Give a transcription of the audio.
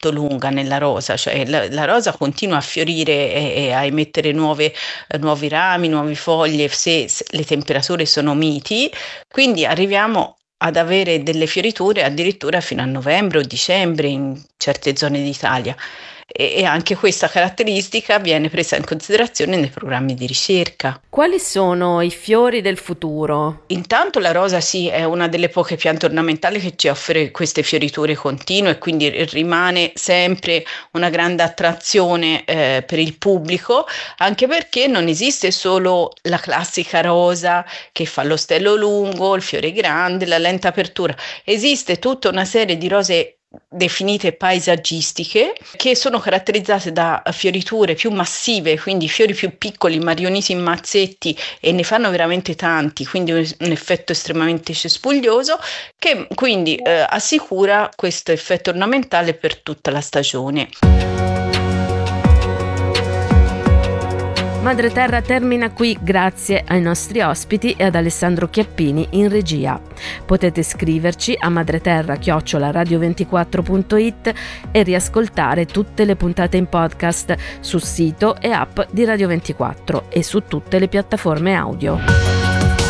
molto lunga nella rosa, cioè la rosa continua a fiorire e a emettere nuovi rami, nuove foglie se le temperature sono miti, quindi arriviamo ad avere delle fioriture addirittura fino a novembre o dicembre in certe zone d'Italia. E anche questa caratteristica viene presa in considerazione nei programmi di ricerca. Quali sono i fiori del futuro? Intanto la rosa sì, è una delle poche piante ornamentali che ci offre queste fioriture continue e quindi rimane sempre una grande attrazione per il pubblico, anche perché non esiste solo la classica rosa che fa lo stelo lungo, il fiore grande, la lenta apertura. Esiste tutta una serie di rose definite paesaggistiche, che sono caratterizzate da fioriture più massive, quindi fiori più piccoli, marioniti in mazzetti, e ne fanno veramente tanti, quindi un effetto estremamente cespuglioso, che quindi assicura questo effetto ornamentale per tutta la stagione. Madre Terra termina qui grazie ai nostri ospiti e ad Alessandro Chiappini in regia. Potete scriverci a madreterra@radio24.it e riascoltare tutte le puntate in podcast sul sito e app di Radio 24 e su tutte le piattaforme audio.